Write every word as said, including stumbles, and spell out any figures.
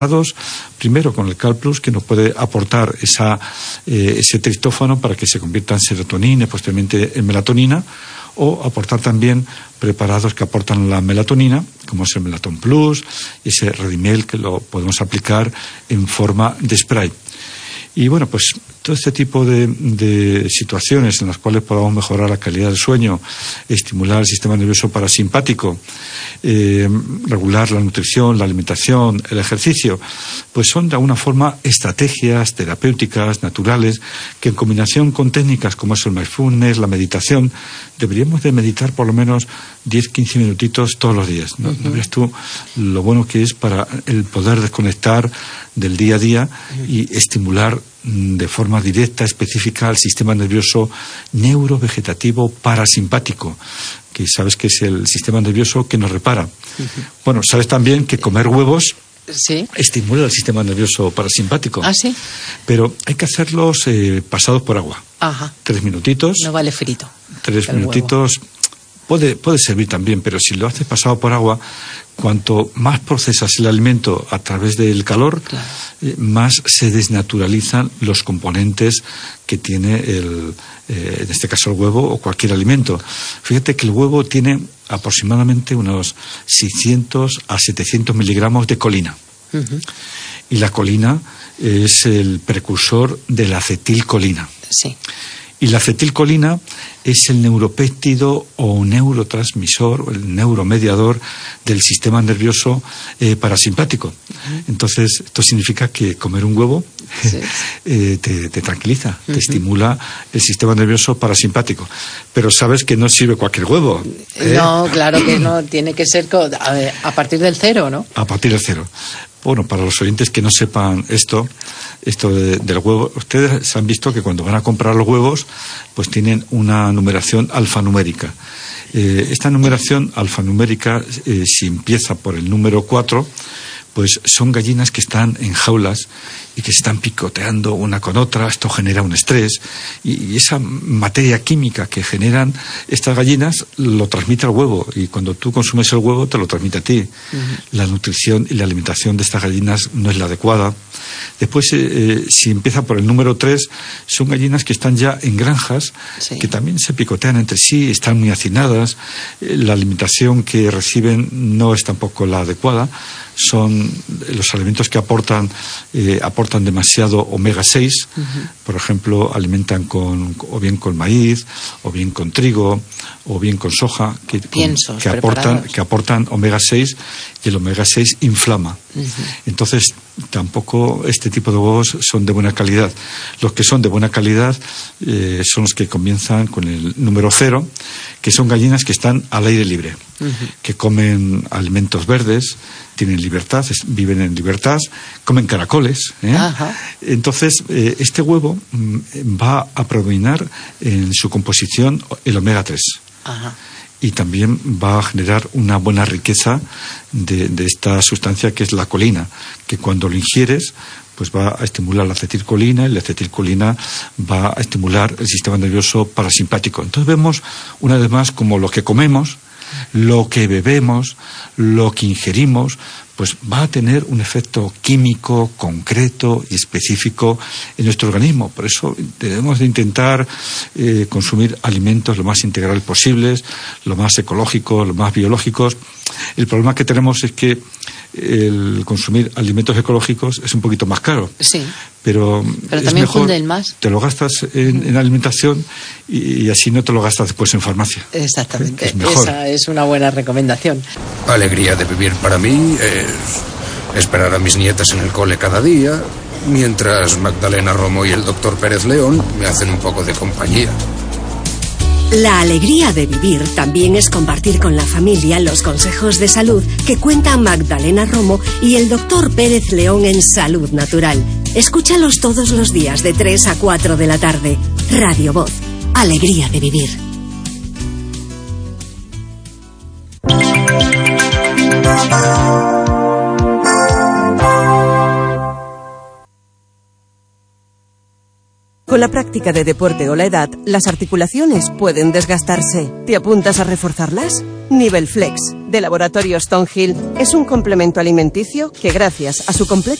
Primero con el CalPlus, que nos puede aportar esa, eh, ese triptófano para que se convierta en serotonina y posteriormente en melatonina, o aportar también preparados que aportan la melatonina, como es el Melaton Plus y ese Redimel, que lo podemos aplicar en forma de spray. Y bueno, pues todo este tipo de, de situaciones en las cuales podamos mejorar la calidad del sueño, estimular el sistema nervioso parasimpático, eh, regular la nutrición, la alimentación, el ejercicio, pues son de alguna forma estrategias terapéuticas, naturales, que en combinación con técnicas como es el mindfulness, la meditación, deberíamos de meditar por lo menos diez a quince minutitos todos los días. ¿No, uh-huh. ¿No ves tú lo bueno que es para el poder desconectar del día a día y estimular de forma directa, específica, al sistema nervioso neurovegetativo parasimpático, que sabes que es el sistema nervioso que nos repara? Uh-huh. Bueno, sabes también que comer huevos sí. estimula el sistema nervioso parasimpático. ¿Ah, sí? Pero hay que hacerlos eh, pasados por agua. Ajá. Tres minutitos. No vale frito. Tres minutitos. Huevo. Puede, puede servir también, pero si lo haces pasado por agua, cuanto más procesas el alimento a través del calor, claro. eh, más se desnaturalizan los componentes que tiene, el, eh, en este caso el huevo o cualquier alimento. Fíjate que el huevo tiene aproximadamente unos seiscientos a setecientos miligramos de colina. Uh-huh. Y la colina es el precursor de la acetilcolina. Sí. Y la acetilcolina es el neuropéptido o neurotransmisor, el neuromediador del sistema nervioso eh, parasimpático. Uh-huh. Entonces, esto significa que comer un huevo sí. eh, te, te tranquiliza, uh-huh. te estimula el sistema nervioso parasimpático. Pero sabes que no sirve cualquier huevo. ¿eh? No, claro que no, tiene que ser a, ver, a partir del cero, ¿no? A partir del cero. Bueno, para los oyentes que no sepan esto, esto de, del huevo, ustedes han visto que cuando van a comprar los huevos, pues tienen una numeración alfanumérica. Eh, esta numeración alfanumérica, eh, si empieza por el número cuatro, pues son gallinas que están en jaulas y que se están picoteando una con otra. Esto genera un estrés y, y esa materia química que generan estas gallinas lo transmite al huevo, y cuando tú consumes el huevo te lo transmite a ti. Uh-huh. La nutrición y la alimentación de estas gallinas no es la adecuada. Después, eh, si empieza por el número tres, son gallinas que están ya en granjas, sí. que también se picotean entre sí, están muy hacinadas, eh, la alimentación que reciben no es tampoco la adecuada. Son los alimentos que aportan eh, aportan demasiado omega seis, uh-huh. por ejemplo, alimentan con o bien con maíz, o bien con trigo, o bien con soja, que, con, que aportan que aportan omega seis, y el omega seis inflama. Uh-huh. Entonces, tampoco este tipo de huevos son de buena calidad. Los que son de buena calidad eh, son los que comienzan con el número cero, que son gallinas que están al aire libre, uh-huh. que comen alimentos verdes, tienen libertad, viven en libertad, comen caracoles. ¿eh? Entonces, eh, este huevo mm, va a predominar en su composición el omega tres. Ajá. Y también va a generar una buena riqueza de, de esta sustancia que es la colina, que cuando lo ingieres pues va a estimular la acetilcolina, y la acetilcolina va a estimular el sistema nervioso parasimpático. Entonces vemos una vez más como lo que comemos, lo que bebemos, lo que ingerimos, pues va a tener un efecto químico concreto y específico en nuestro organismo. Por eso debemos de intentar eh, consumir alimentos lo más integrales posibles, lo más ecológicos, lo más biológicos. El problema que tenemos es que el consumir alimentos ecológicos es un poquito más caro. Sí. Pero, pero es también mejor, funden más. Te lo gastas en, en alimentación y, y así no te lo gastas después en farmacia. Exactamente. Es mejor. Esa es una buena recomendación. Alegría de vivir para mí es esperar a mis nietas en el cole cada día, mientras Magdalena Romo y el doctor Pérez León me hacen un poco de compañía. La alegría de vivir también es compartir con la familia los consejos de salud que cuentan Magdalena Romo y el doctor Pérez León en Salud Natural. Escúchalos todos los días de tres a cuatro de la tarde. Radio Voz. Alegría de vivir. Con la práctica de deporte o la edad, las articulaciones pueden desgastarse. ¿Te apuntas a reforzarlas? Nivel Flex, de Laboratorio Stonehill, es un complemento alimenticio que, gracias a su completa